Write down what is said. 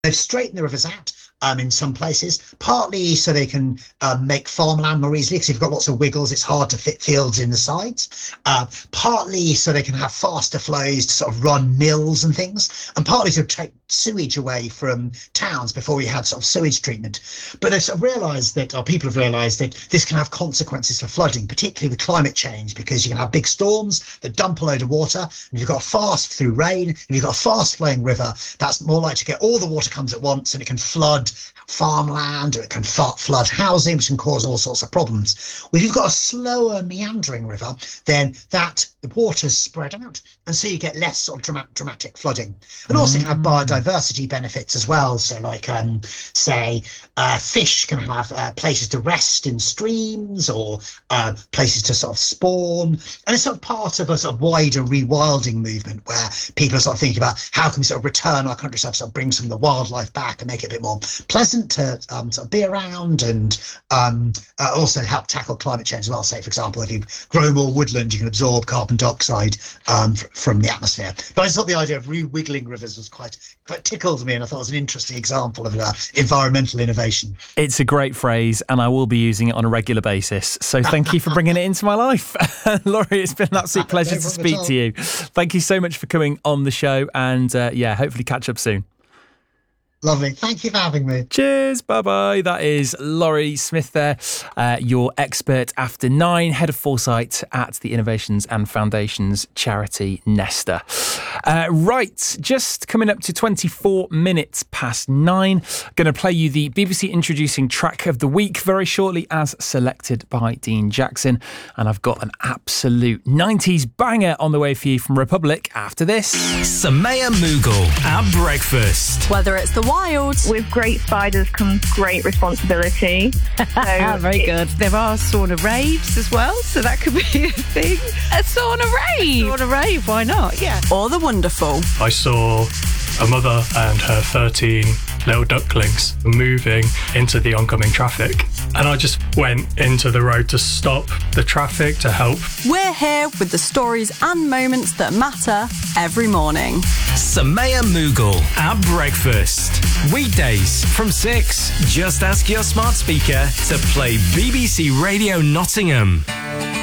They've straightened the rivers out in some places, partly so they can make farmland more easily, because if you've got lots of wiggles, it's hard to fit fields in the sides. Partly so they can have faster flows to sort of run mills and things, and partly to take sewage away from towns before we had sort of sewage treatment. But they've sort of realised that, or people have realised that this can have consequences for flooding, particularly with climate change, because you can have big storms that dump a load of water, and you've got a fast through rain, and you've got a fast flowing river, that's more likely to get all the water comes at once, and it can flood farmland, or it can flood housing, which can cause all sorts of problems. Well, if you've got a slower meandering river, then the water's spread out, and so you get less sort of dramatic flooding. And also you have biodiversity benefits as well. So like, fish can have places to rest in streams, or places to sort of spawn. And it's sort of part of a sort of wider rewilding movement where people are sort of thinking about how can we sort of return our countryside, sort of bring some of the wildlife back and make it a bit more pleasant to sort of be around, and also help tackle climate change as well. Say, for example, if you grow more woodland, you can absorb carbon dioxide from the atmosphere. But I just thought the idea of rewiggling rivers was quite tickled me, and I thought it was an interesting example of environmental innovation. It's a great phrase, and I will be using it on a regular basis. So thank you for bringing it into my life. Laurie, it's been an absolute pleasure to speak to you. Thank you so much for coming on the show, and hopefully catch up soon. Lovely. Thank you for having me. Cheers. Bye-bye. That is Laurie Smith there, your expert after 9, Head of Foresight at the Innovations and Foundations charity Nesta. Right, just coming up to 24 minutes past 9. Going to play you the BBC Introducing Track of the Week very shortly, as selected by Dean Jackson. And I've got an absolute 90s banger on the way for you from Republic after this. Samaya Mughal at breakfast. Whether it's the wild. With great spiders comes great responsibility. So very good. There are sauna raves as well, so that could be a thing. A sauna rave? A sauna rave, why not? Yeah. Or the wonderful. I saw a mother and her 13 little ducklings moving into the oncoming traffic. And I just went into the road to stop the traffic to help. We're here with the stories and moments that matter every morning. Samaya Mughal at breakfast. Weekdays from 6. Just ask your smart speaker to play BBC Radio Nottingham.